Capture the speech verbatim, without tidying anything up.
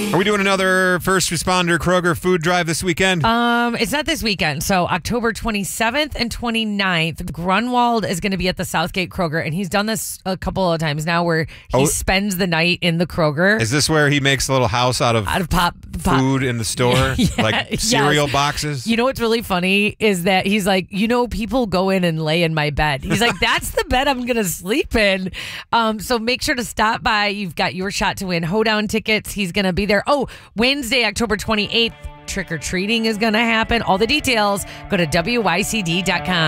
Are we doing another first responder Kroger food drive this weekend? Um, it's not this weekend. So October twenty-seventh and twenty-ninth, Grunwald is going to be at the Southgate Kroger, and he's done this a couple of times now where he Oh. spends the night in the Kroger. Is this where he makes a little house out of, out of pop, pop. food in the store? Yeah, like cereal yes. boxes? You know what's really funny is that he's like, you know, people go in and lay in my bed. He's like, that's the bed I'm going to sleep in. Um, so make sure to stop by. You've got your shot to win hoedown tickets. He's going to be there. Oh, Wednesday, October twenty-eighth, trick-or-treating is going to happen. All the details, go to W Y C D dot com.